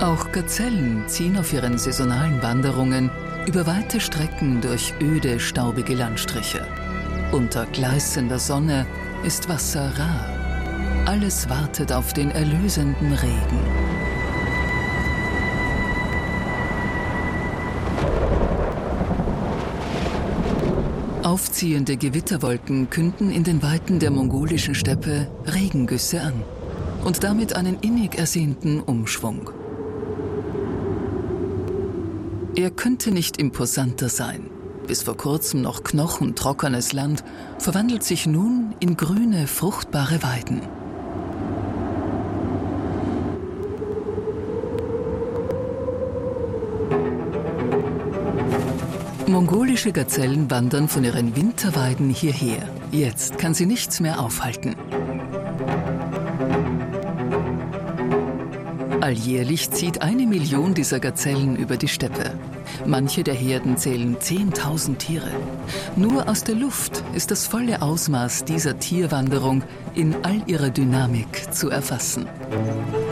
Auch Gazellen ziehen auf ihren saisonalen Wanderungen über weite Strecken durch öde, staubige Landstriche. Unter gleißender Sonne ist Wasser rar. Alles wartet auf den erlösenden Regen. Aufziehende Gewitterwolken künden in den Weiten der mongolischen Steppe Regengüsse an und damit einen innig ersehnten Umschwung. Er könnte nicht imposanter sein. Bis vor kurzem noch knochentrockenes Land verwandelt sich nun in grüne, fruchtbare Weiden. Mongolische Gazellen wandern von ihren Winterweiden hierher. Jetzt kann sie nichts mehr aufhalten. Alljährlich zieht 1 Million dieser Gazellen über die Steppe. Manche der Herden zählen 10.000 Tiere. Nur aus der Luft ist das volle Ausmaß dieser Tierwanderung in all ihrer Dynamik zu erfassen.